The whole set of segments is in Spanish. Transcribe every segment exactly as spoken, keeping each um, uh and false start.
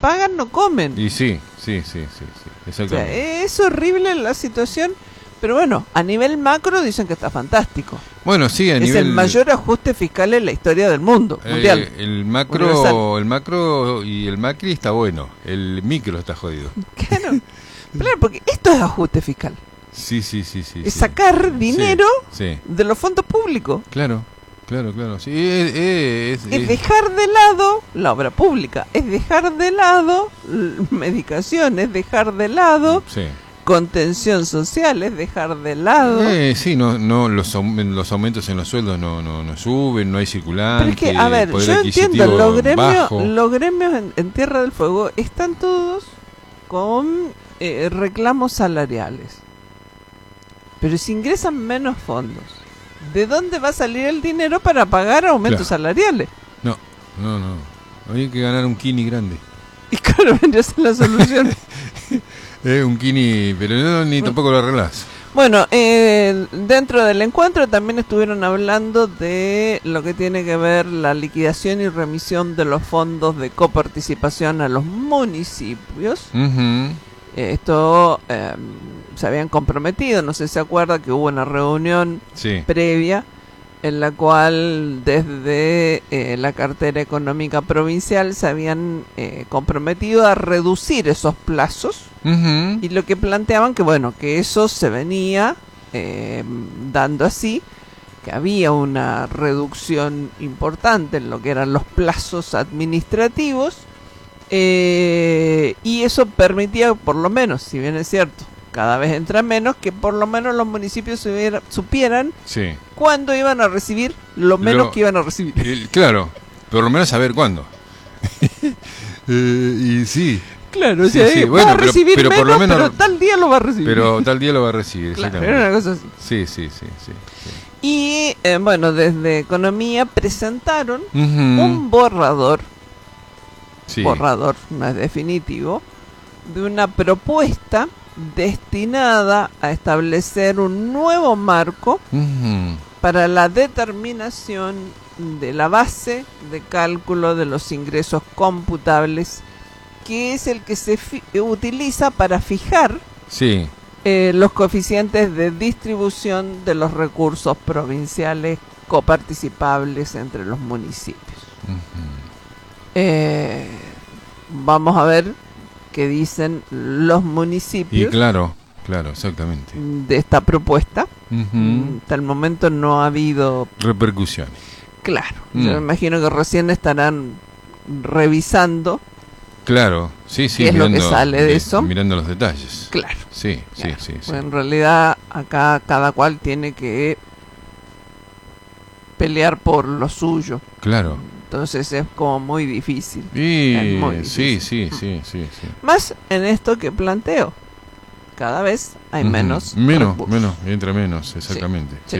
pagan no comen. Y sí, sí, sí, sí, sí, O sea, exactamente. es horrible la situación, pero bueno, a nivel macro dicen que está fantástico. Bueno, sí, a Es nivel... el mayor ajuste fiscal en la historia del mundo, eh, mundial. el macro, Universal. el macro y el macri está bueno, el micro está jodido. Claro, claro, porque esto es ajuste fiscal. Sí, sí, sí, sí. Es sí. sacar dinero Sí, sí, de los fondos públicos. claro, claro, claro. Sí, es, es, Es es- dejar de lado la obra pública, es dejar de lado l- medicación, es dejar de lado sí. contención social, es dejar de lado. Eh, sí, no, no, los, aum- los aumentos en los sueldos no, no, no suben, no hay circulante. Pero es que, a ver, poder yo entiendo, adquisitivo los gremios, bajo. los gremios en, en Tierra del Fuego están todos con eh, reclamos salariales. Pero si ingresan menos fondos, ¿de dónde va a salir el dinero para pagar aumentos Claro. salariales? No, no, no. Hay que ganar un kini grande. Y claro, vendría a ser la solución. Eh, un kini, pero no, ni tampoco lo arreglás. Bueno, eh, dentro del encuentro también estuvieron hablando de lo que tiene que ver la liquidación y remisión de los fondos de coparticipación a los municipios. Ujú. Eh, esto eh, se habían comprometido, no sé si se acuerda que hubo una reunión Sí. previa en la cual desde eh, la cartera económica provincial se habían eh, comprometido a reducir esos plazos. Ujú. Y lo que planteaban que bueno, que eso se venía eh, dando así, que había una reducción importante en lo que eran los plazos administrativos, eh, y eso permitía, por lo menos, si bien es cierto, cada vez entra menos, que por lo menos los municipios supiera- supieran Sí. cuándo iban a recibir lo menos Lo- que iban a recibir. El- claro, por lo menos saber cuándo. Eh, y sí, Claro, o sí, sea, sí, eh, bueno, va a pero- recibir pero por menos, lo menos- pero tal día lo va a recibir. pero tal día lo va a recibir. Claro, Exactamente. era una cosa así. Sí, sí, sí, sí. sí. Y eh, bueno, desde Economía presentaron Ujú. un borrador, Sí. borrador, no es definitivo, de una propuesta destinada a establecer un nuevo marco Ujú. para la determinación de la base de cálculo de los ingresos computables, que es el que se fi- utiliza para fijar Sí. eh, los coeficientes de distribución de los recursos provinciales coparticipables entre los municipios. Ujú. Eh, vamos a ver qué dicen los Y municipios claro, claro, exactamente. de esta propuesta. Ujú. Hasta el momento no ha habido, Repercusiones. claro, Mm. yo me imagino que recién estarán revisando, Claro, sí, sí. ¿Qué es lo que mirando- sale de mi- eso? Mirando los detalles. claro. Sí, sí, claro. sí. sí. Pues en realidad acá cada cual tiene que pelear por lo suyo. Claro. Entonces es como muy difícil. Y Es muy sí, difícil. sí, sí, sí, sí. Más en esto que planteo. Cada vez hay Ujú. menos. Menos, recursos. menos, entre menos, exactamente. sí. Sí.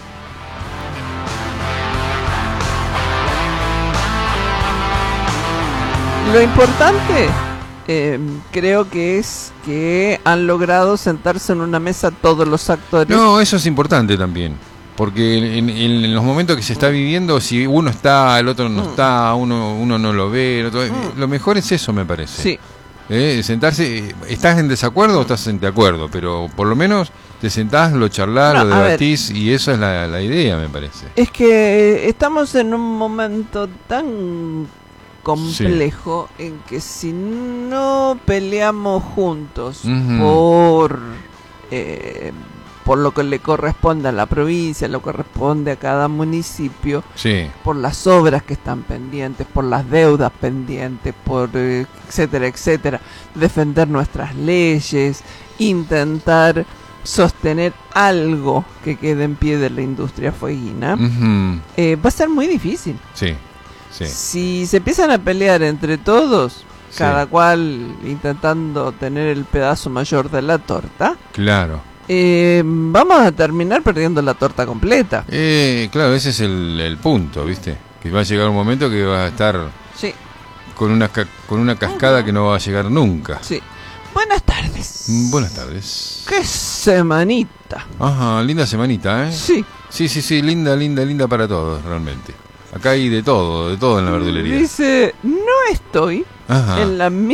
Lo importante, eh, creo que es que han logrado sentarse en una mesa todos los actores. No, eso es importante también. Porque en, en- en los momentos que se está viviendo, si uno está, el otro no Mm. está, uno uno no lo ve, el otro- Mm. lo mejor es eso, me parece. Sí, Eh, sentarse, eh, ¿estás en desacuerdo o estás en de acuerdo? Pero por lo menos te sentás, lo charlás, No, lo a ver. debatís y esa es la, la idea, me parece. es que estamos en un momento tan complejo en que si no peleamos juntos Ujú. por eh, por lo que le corresponde a la provincia, lo que corresponde a cada municipio, Sí, por las obras que están pendientes, por las deudas pendientes, por eh, etcétera, etcétera, defender nuestras leyes, intentar sostener algo que quede en pie de la industria fueguina, ujú, eh, va a ser muy difícil. sí, sí. Si se empiezan a pelear entre todos, Sí. cada cual intentando tener el pedazo mayor de la torta, Claro. eh, vamos a terminar perdiendo la torta completa. Eh, claro, ese es el, el punto, ¿viste? Que va a llegar un momento que va a estar Sí, con una, ca- con una cascada que no va a llegar nunca. sí. Buenas tardes. Mm, Buenas tardes. ¡Qué semanita! Ajá, linda semanita, ¿eh? Sí. Sí, sí, sí, linda, linda, linda para todos, realmente. Acá hay de todo, de todo en la verdulería. Dice, no estoy Ajá. en la